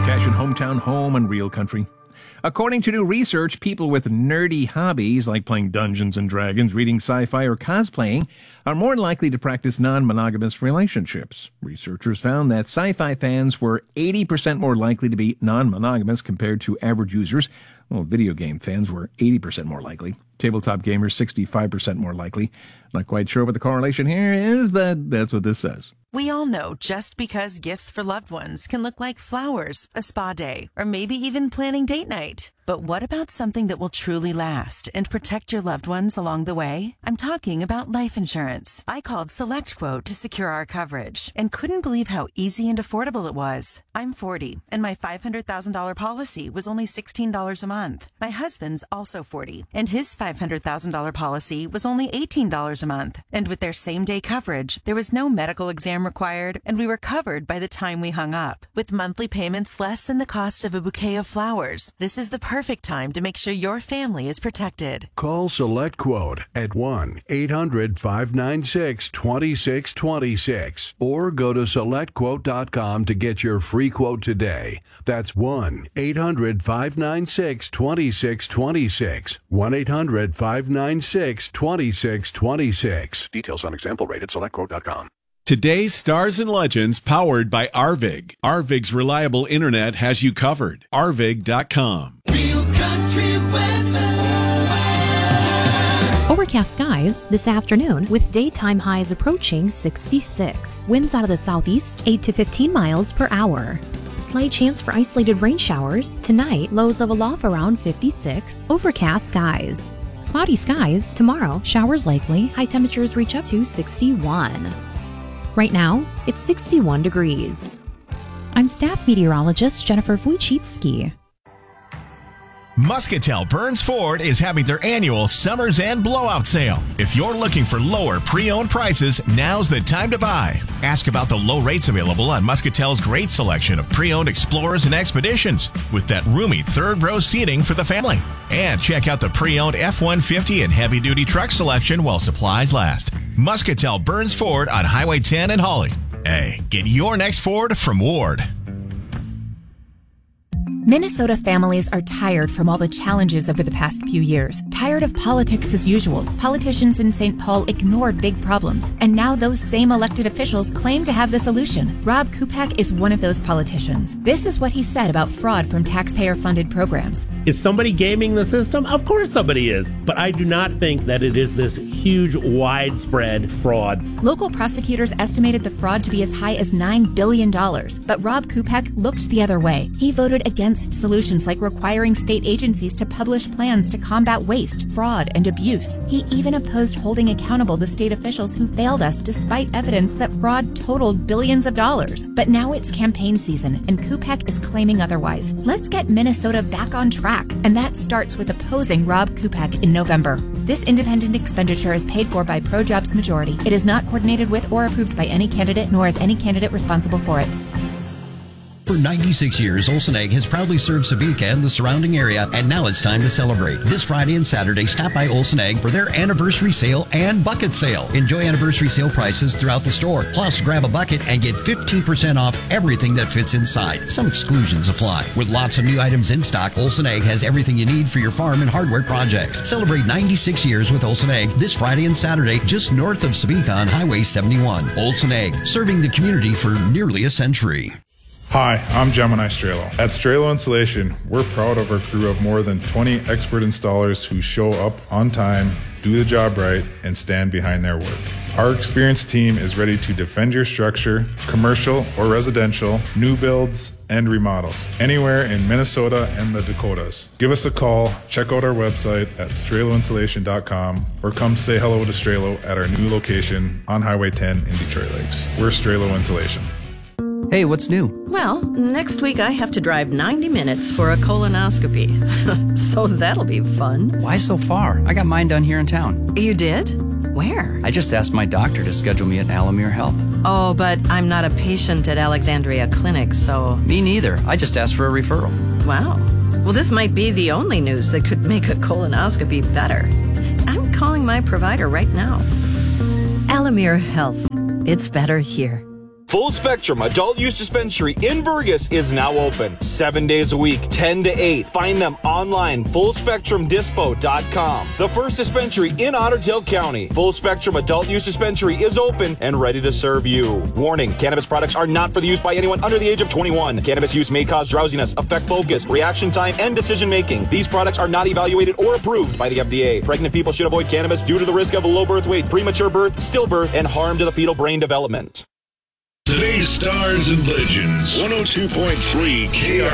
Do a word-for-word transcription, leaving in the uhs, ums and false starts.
Cash and Hometown Home and Real Country. According to new research, people with nerdy hobbies like playing Dungeons and Dragons, reading sci-fi, or cosplaying are more likely to practice non-monogamous relationships. Researchers found that sci-fi fans were eighty percent more likely to be non-monogamous compared to average users. Well, video game fans were eighty percent more likely. Tabletop gamers, sixty-five percent more likely. Not quite sure what the correlation here is, but that's what this says. We all know just because gifts for loved ones can look like flowers, a spa day, or maybe even planning date night. But what about something that will truly last and protect your loved ones along the way? I'm talking about life insurance. I called SelectQuote to secure our coverage and couldn't believe how easy and affordable it was. I'm forty, and my five hundred thousand dollars policy was only sixteen dollars a month. My husband's also forty, and his five hundred thousand dollars policy was only eighteen dollars a month. And with their same-day coverage, there was no medical exam required, and we were covered by the time we hung up. With monthly payments less than the cost of a bouquet of flowers, this is the perfect time to make sure your family is protected. Call SelectQuote at one eight hundred five nine six two six two six or go to select quote dot com to get your free quote today. That's one eight hundred five nine six two six two six. one eight hundred five nine six two six two six. Details on example rate at select quote dot com. Today's Stars and Legends powered by Arvig. Arvig's reliable internet has you covered. Arvig dot com. Real country weather. Overcast skies this afternoon with daytime highs approaching sixty-six. Winds out of the southeast, eight to fifteen miles per hour. Slight chance for isolated rain showers. Tonight, lows level off around fifty-six. Overcast skies. Cloudy skies tomorrow. Showers likely. High temperatures reach up to sixty-one. Right now, it's sixty-one degrees. I'm staff meteorologist Jennifer Wojcicki. Muscatel Burns Ford is having their annual Summers End Blowout Sale. If you're looking for lower pre-owned prices, now's the time to buy. Ask about the low rates available on Muscatel's great selection of pre-owned Explorers and Expeditions with that roomy third row seating for the family. And check out the pre-owned F one fifty and heavy-duty truck selection while supplies last. Muscatel Burns Ford on Highway ten in Hawley. Hey, get your next Ford from Ward. Minnesota families are tired from all the challenges over the past few years. Tired of politics as usual. Politicians in Saint Paul ignored big problems, and now those same elected officials claim to have the solution. Rob Kupak is one of those politicians. This is what he said about fraud from taxpayer-funded programs. Is somebody gaming the system? Of course somebody is. But I do not think that it is this huge, widespread fraud. Local prosecutors estimated the fraud to be as high as nine billion dollars. But Rob Kupak looked the other way. He voted against solutions like requiring state agencies to publish plans to combat waste, fraud, and abuse. He even opposed holding accountable the state officials who failed us despite evidence that fraud totaled billions of dollars. But now it's campaign season, and Kupak is claiming otherwise. Let's get Minnesota back on track. And that starts with opposing Rob Kupak in November. This independent expenditure is paid for by ProJobs Majority. It is not coordinated with or approved by any candidate, nor is any candidate responsible for it. For ninety-six years, Olson Egg has proudly served Sabika and the surrounding area, and now it's time to celebrate. This Friday and Saturday, stop by Olson Egg for their anniversary sale and bucket sale. Enjoy anniversary sale prices throughout the store. Plus, grab a bucket and get fifteen percent off everything that fits inside. Some exclusions apply. With lots of new items in stock, Olson Egg has everything you need for your farm and hardware projects. Celebrate ninety-six years with Olson Egg this Friday and Saturday, just north of Sabika on Highway seventy-one. Olson Egg, serving the community for nearly a century. Hi, I'm Gemini Strelo. At Strelo Insulation, we're proud of our crew of more than twenty expert installers who show up on time, do the job right, and stand behind their work. Our experienced team is ready to defend your structure, commercial or residential, new builds, and remodels, anywhere in Minnesota and the Dakotas. Give us a call, check out our website at strelo insulation dot com, or come say hello to Strelo at our new location on Highway ten in Detroit Lakes. We're Strelo Insulation. Hey, what's new? Well, next week I have to drive ninety minutes for a colonoscopy. So that'll be fun. Why so far? I got mine done here in town. You did? Where? I just asked my doctor to schedule me at Alamere Health. Oh, but I'm not a patient at Alexandria Clinic, so... Me neither. I just asked for a referral. Wow. Well, this might be the only news that could make a colonoscopy better. I'm calling my provider right now. Alamere Health. It's better here. Full Spectrum Adult Use Dispensary in Burgess is now open. Seven days a week, ten to eight. Find them online, full spectrum dispo dot com. The first dispensary in Otter Tail County. Full Spectrum Adult Use Dispensary is open and ready to serve you. Warning, cannabis products are not for the use by anyone under the age of twenty-one. Cannabis use may cause drowsiness, affect focus, reaction time, and decision making. These products are not evaluated or approved by the F D A. Pregnant people should avoid cannabis due to the risk of low birth weight, premature birth, stillbirth, and harm to the fetal brain development. Today's Stars and Legends, one oh two point three K R